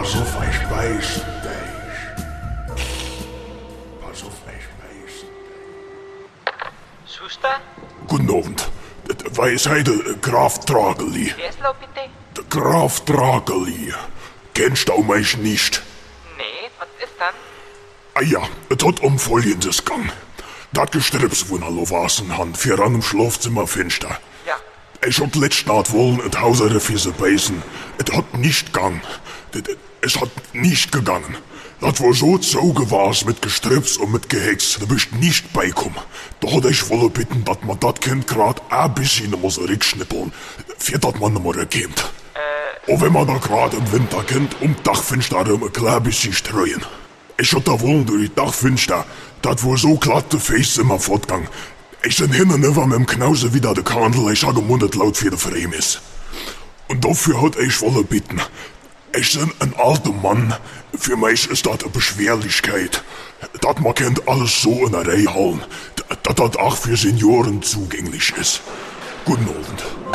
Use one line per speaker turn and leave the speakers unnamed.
Pass auf, ich beiß dich. Pass auf, ich beiß dich.
Schuster?
Guten Abend. Weiß heute Graf Drageli.
Wer ist laut bitte?
Der Graf Drageli. Kennst du mich nicht?
Nee, was ist dann?
Ah ja, es hat um Folgendes gegangen. Das Gestripps, wo noch wasen han, für an im Schlafzimmer Fenster.
Ja.
Ich hab letzte Nacht wollen et Hausere für sie beißen. Es hat nicht gegangen. Es hat nicht gegangen. Das war so zugewas mit Gestripps und mit Gehex. Da bist nicht beikommen. Da hat ich wolle bitten, dass man das Kind grad ein bisschen muss rückschnippeln, für das man nicht mehr kommt. Und wenn man da grad im Winter kennt, Dachfenster ein klein bisschen streuen. Ich hab da wollen durch die Dachfenster, das war so glatt der Face immer fortgegangen. Ich bin hin und über mit dem Knause wieder der Kandel, ich habe gemundet laut für der Frame ist. Und dafür hat ich wolle bitten. Ich bin ein alter Mann, für mich ist das eine Beschwerlichkeit. Das man kennt alles so in der Reihe halten, dass das auch für Senioren zugänglich ist. Guten Abend.